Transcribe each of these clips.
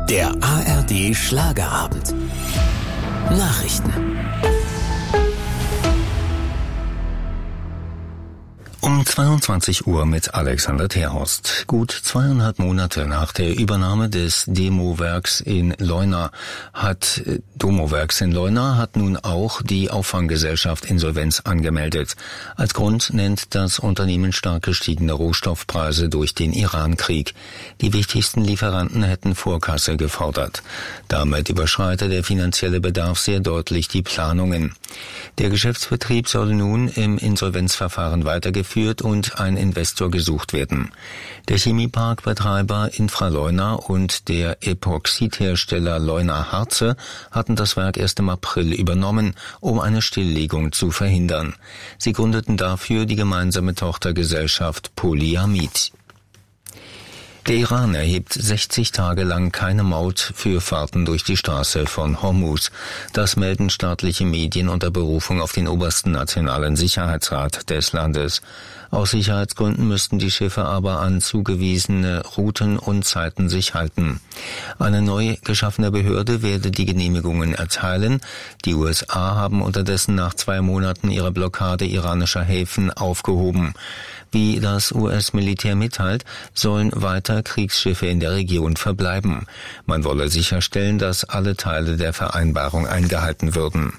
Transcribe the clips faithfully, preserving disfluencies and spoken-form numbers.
Der A R D Schlagerabend. Nachrichten. Um zweiundzwanzig Uhr mit Alexander Terhorst. Gut zweieinhalb Monate nach der Übernahme des Demowerks in Leuna hat Domowerks in Leuna hat nun auch die Auffanggesellschaft Insolvenz angemeldet. Als Grund nennt das Unternehmen stark gestiegene Rohstoffpreise durch den Iran-Krieg. Die wichtigsten Lieferanten hätten Vorkasse gefordert. Damit überschreite der finanzielle Bedarf sehr deutlich die Planungen. Der Geschäftsbetrieb soll nun im Insolvenzverfahren weitergeführt und ein Investor gesucht werden. Der Chemieparkbetreiber Infraleuna und der Epoxidhersteller Leuna Harze hatten das Werk erst im April übernommen, um eine Stilllegung zu verhindern. Sie gründeten dafür die gemeinsame Tochtergesellschaft Polyamid. Der Iran erhebt sechzig Tage lang keine Maut für Fahrten durch die Straße von Hormuz. Das melden staatliche Medien unter Berufung auf den obersten nationalen Sicherheitsrat des Landes. Aus Sicherheitsgründen müssten die Schiffe aber an zugewiesene Routen und Zeiten sich halten. Eine neu geschaffene Behörde werde die Genehmigungen erteilen. Die U S A haben unterdessen nach zwei Monaten ihre Blockade iranischer Häfen aufgehoben. Wie das U S-Militär mitteilt, sollen weiter Kriegsschiffe in der Region verbleiben. Man wolle sicherstellen, dass alle Teile der Vereinbarung eingehalten würden.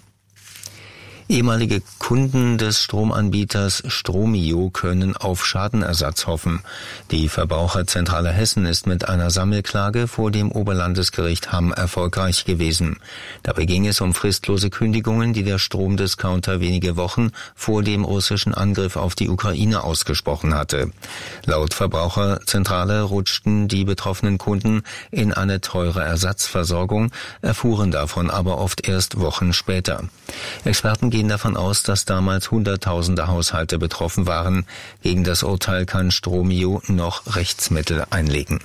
Ehemalige Kunden des Stromanbieters Stromio können auf Schadenersatz hoffen. Die Verbraucherzentrale Hessen ist mit einer Sammelklage vor dem Oberlandesgericht Hamm erfolgreich gewesen. Dabei ging es um fristlose Kündigungen, die der Stromdiscounter wenige Wochen vor dem russischen Angriff auf die Ukraine ausgesprochen hatte. Laut Verbraucherzentrale rutschten die betroffenen Kunden in eine teure Ersatzversorgung, erfuhren davon aber oft erst Wochen später. Experten gehen davon aus, dass damals Hunderttausende Haushalte betroffen waren. Gegen das Urteil kann Stromio noch Rechtsmittel einlegen.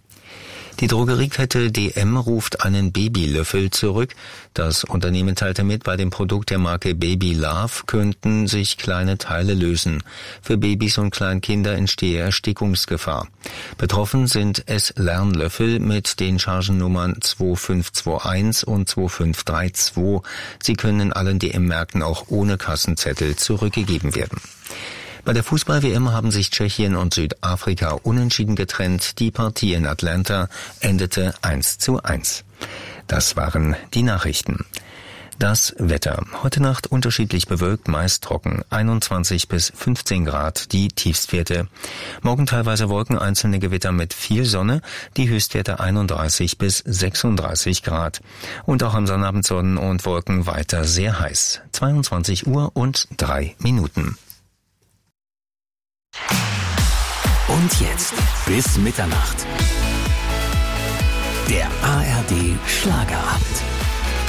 Die Drogeriekette D M ruft einen Babylöffel zurück. Das Unternehmen teilte mit, bei dem Produkt der Marke Baby Love könnten sich kleine Teile lösen. Für Babys und Kleinkinder entstehe Erstickungsgefahr. Betroffen sind S-Lernlöffel mit den Chargennummern zwei fünf zwei eins und zwei fünf drei zwei. Sie können in allen D M-Märkten auch ohne Kassenzettel zurückgegeben werden. Bei der Fußball-W M haben sich Tschechien und Südafrika unentschieden getrennt. Die Partie in Atlanta endete eins zu eins. Das waren die Nachrichten. Das Wetter. Heute Nacht unterschiedlich bewölkt, meist trocken. einundzwanzig bis fünfzehn Grad die Tiefstwerte. Morgen teilweise Wolken, einzelne Gewitter mit viel Sonne. Die Höchstwerte einunddreißig bis sechsunddreißig Grad. Und auch am Sonnabend Sonnen und Wolken weiter sehr heiß. zweiundzwanzig Uhr und drei Minuten. Und jetzt bis Mitternacht. Der A R D Schlagerabend.